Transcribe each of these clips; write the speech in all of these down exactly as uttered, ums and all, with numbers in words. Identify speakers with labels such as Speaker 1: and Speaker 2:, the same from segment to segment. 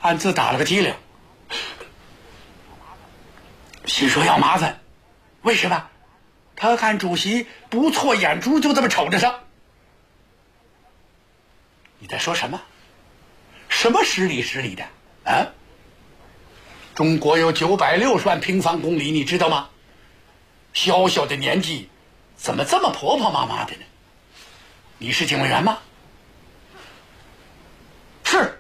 Speaker 1: 暗自打了个机灵，心说要麻烦。为什么？他看主席不错眼珠，就这么瞅着他。你在说什么？什么十里十里的啊？中国有九百六十万平方公里，你知道吗？小小的年纪，怎么这么婆婆妈妈的呢？你是警卫员吗？是。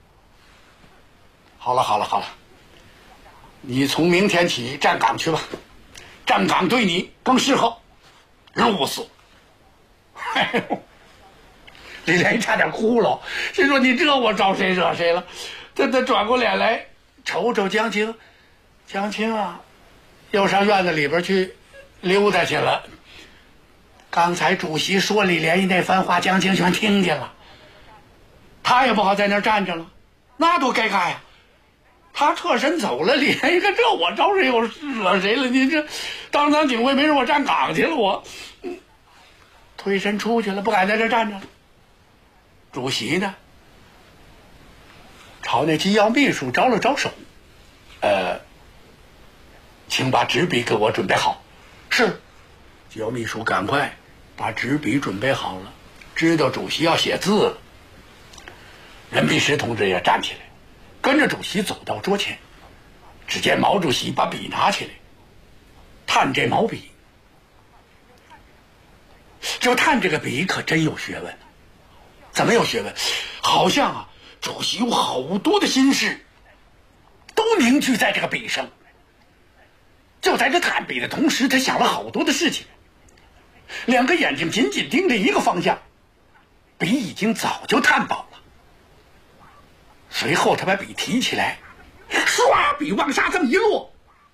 Speaker 1: 好了好了好了，你从明天起站岗去吧，站岗对你更适合。如此。哎呦，李莲差点哭了，心说你这我招谁惹谁了？他他转过脸来瞅瞅江青，江青啊，又上院子里边去溜达去了。刚才主席说李莲那番话，江青全听见了，他也不好在那儿站着了，那多尴尬呀！他侧身走了，李莲一看，这我招谁又惹谁了？你这当当警卫，没准我站岗去了，我推身出去了，不敢在这站着了。主席呢，朝那机要秘书招了招手，呃，请把纸笔给我准备好。是。机要秘书赶快把纸笔准备好了，知道主席要写字了。任弼时同志也站起来，跟着主席走到桌前。只见毛主席把笔拿起来，探这毛笔。就探这个笔可真有学问。怎么有学问？好像啊，主席有好多的心事都凝聚在这个笔上。就在这探笔的同时，他想了好多的事情。两个眼睛紧紧盯着一个方向，笔已经早就探饱了。随后他把笔提起来，唰，笔往下这么一落。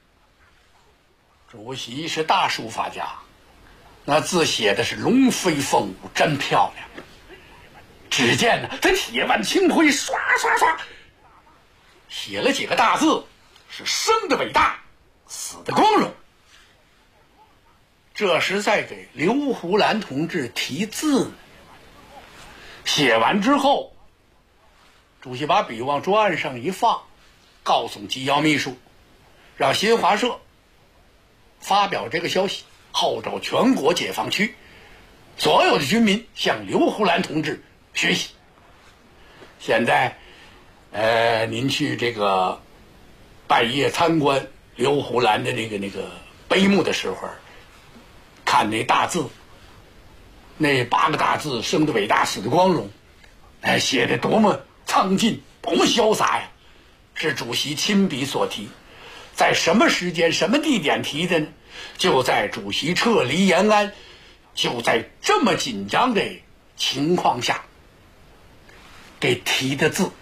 Speaker 1: 主席是大书法家，那字写的是龙飞凤舞，真漂亮。只见呢，他铁腕青挥，刷刷刷，写了几个大字，是生的伟大，死的光荣。这是在给刘胡兰同志题字呢。写完之后，主席把笔往桌案上一放，告诉机要秘书，让新华社发表这个消息，号召全国解放区所有的军民向刘胡兰同志学习。现在呃，您去这个半夜参观刘胡兰的那个那个碑墓的时候，看那大字，那八个大字，生的伟大，死的光荣，哎，写的多么苍劲，多么潇洒呀！是主席亲笔所题。在什么时间什么地点提的呢？就在主席撤离延安，就在这么紧张的情况下给提的字。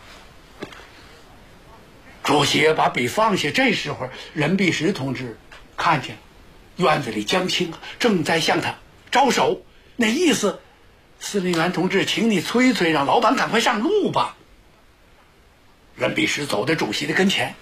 Speaker 1: 主席把笔放下，这时候任弼时同志看见了院子里江青正在向他招手，那意思，司令员同志，请你催催，让老板赶快上路吧。任弼时走到主席的跟前，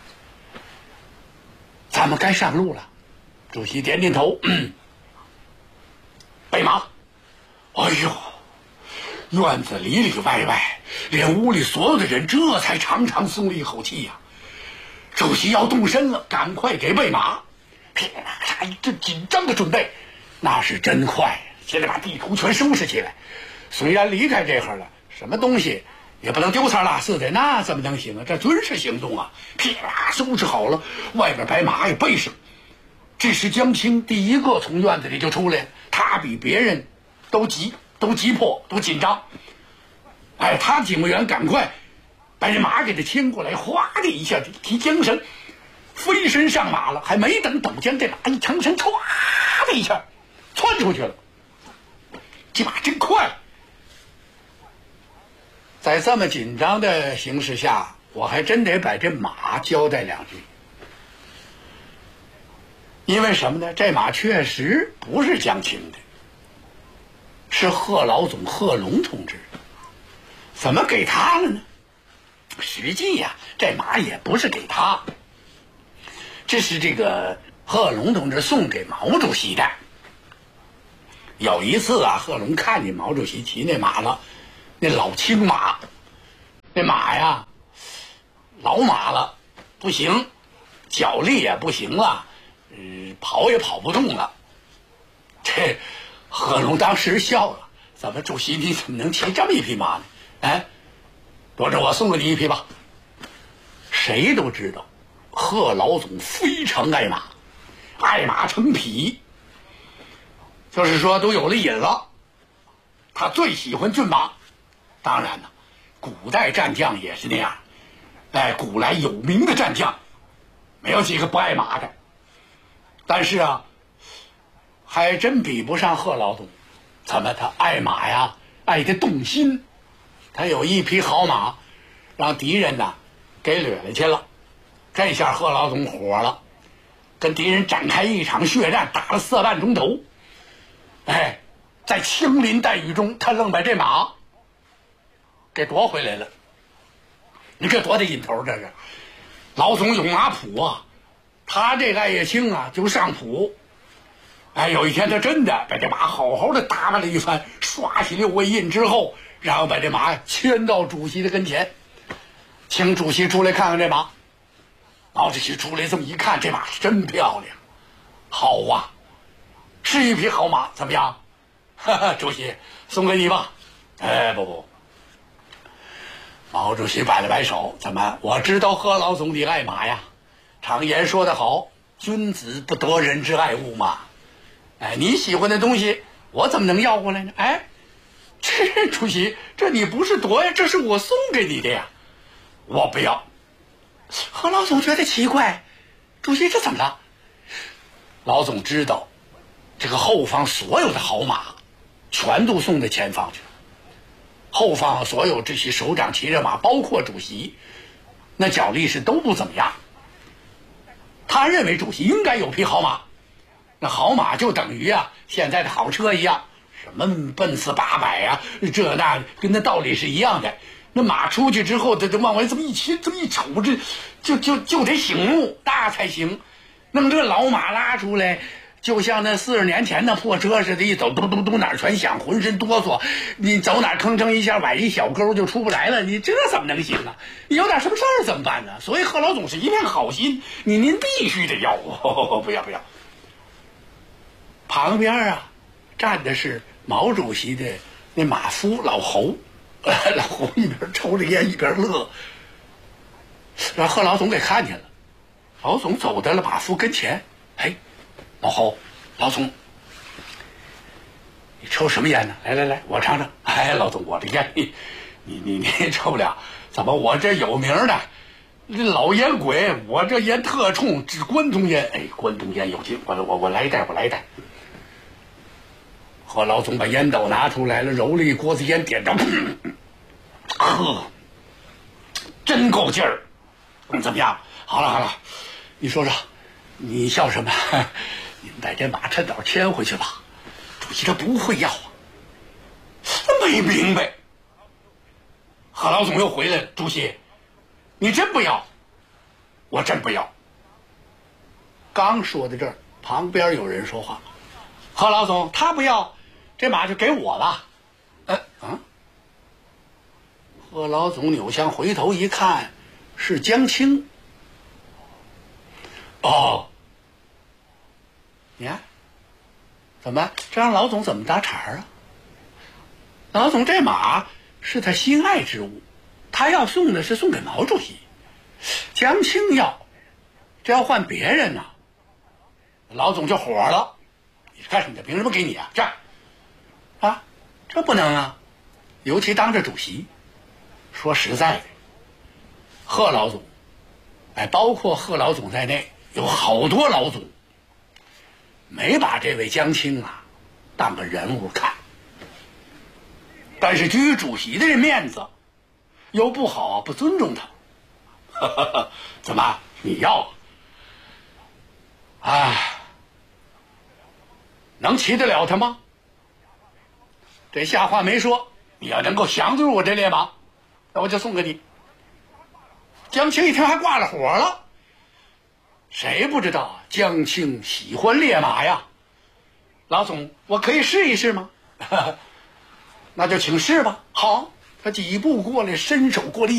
Speaker 1: 咱们该上路了。主席点点头，嗯，备马。哎呦，院子里里外外，连屋里所有的人这才长长松了一口气呀、啊。主席要动身了，赶快给备马。噼里啪啦一阵紧张的准备，那是真快。现在把地图全收拾起来，虽然离开这会儿了，什么东西也不能丢三落四的，那怎么能行啊？这军事行动啊！噼啦收拾好了，外边白马也背上。这时江青第一个从院子里就出来了，他比别人都急，都急迫，都紧张。哎，他警卫员赶快把这马给他牵过来，哗的一下提缰绳，飞身上马了，还没等抖缰，这马一长身，唰的一下窜出去了。这马真快。在这么紧张的形势下，我还真得把这马交代两句。因为什么呢？这马确实不是江青的，是贺老总贺龙同志。怎么给他了呢？实际呀、啊，这马也不是给他，这是这个贺龙同志送给毛主席的。有一次啊，贺龙看见毛主席骑那马了，那老青马，那马呀老马了，不行，脚力也不行了，呃，跑也跑不动了。这贺龙当时笑了，怎么主席你怎么能骑这么一匹马呢？哎，多着我送给你一匹吧。谁都知道，贺老总非常爱马，爱马成癖，就是说都有了瘾了。他最喜欢骏马，当然了，古代战将也是那样。哎，古来有名的战将，没有几个不爱马的。但是啊，还真比不上贺老总。怎么他爱马呀，爱得动心。他有一匹好马，让敌人呐给掠了去了。这下贺老总火了，跟敌人展开一场血战，打了四个半钟头。哎，在枪林弹雨中，他愣把这马给夺回来了。你这多大瘾头，这是！老总有马谱啊，他这个艾叶青啊就上谱。哎，有一天他真的把这马好好的打扮了一番，刷起六位印之后，然后把这马牵到主席的跟前，请主席出来看看这马。毛主席出来这么一看，这马真漂亮，好啊，是一匹好马，怎么样？哈哈，主席送给你吧。哎，不不。毛主席摆了摆手，怎么？我知道贺老总你爱马呀，常言说得好，君子不得人之爱物嘛。哎，你喜欢的东西，我怎么能要过来呢？哎，这主席，这你不是夺呀，这是我送给你的呀，我不要。贺老总觉得奇怪，主席这怎么了？老总知道，这个后方所有的好马，全都送到前方去了。后方所有这些首长骑着马，包括主席，那脚力是都不怎么样。他认为主席应该有匹好马，那好马就等于啊现在的好车一样，什么奔驰八百呀，这那跟那道理是一样的。那马出去之后，这这往外这么一骑，这么一瞅，这就就就得醒目，大才行。弄这老马拉出来，就像那四十年前的破车似的，一走嘟嘟嘟哪儿全响，浑身哆嗦。你走哪儿吭哧一下崴一小沟就出不来了，你这怎么能行啊？有点什么事儿怎么办呢？所以贺老总是一片好心，你您必须得要，哦、不要不要。旁边啊站的是毛主席的那马夫老侯。老侯一边抽着烟一边乐，让贺老总给看见了。老总走到了马夫跟前，哎，老侯，老总，你抽什么烟呢？来来来，我尝尝。哎，老总，我这烟你你你你抽不了，怎么我这有名的这老烟鬼，我这烟特冲，只关东烟。哎，关东烟有劲，我我我来一袋，我来一袋。贺老总把烟斗拿出来了，揉了一锅子烟，点着，呵，真够劲儿。怎么样？好了好了，你说说，你笑什么？您把这马趁早牵回去吧。主席他不会要啊。没明白。贺老总又回来了，主席，你真不要？我真不要。刚说到这儿，旁边有人说话。贺老总他不要，这马就给我吧。呃啊。贺老总扭向回头一看，是江青。哦，你看，怎么这让老总怎么搭茬啊？老总这马是他心爱之物，他要送的是送给毛主席。江青要，这要换别人呢、啊，老总就火了。你干什么的？凭什么给你啊？这样啊，这不能啊！尤其当着主席。说实在的，贺老总，哎，包括贺老总在内，有好多老总没把这位江青啊当个人物看。但是居主席的这面子又不好不尊重他。怎么你要？哎，能骑得了他吗？这下话没说，你要能够降得住我这烈马，那我就送给你。江青一听还挂了火了，谁不知道江青喜欢烈马呀？老总，我可以试一试吗？那就请试吧。好，他几步过来，伸手过来。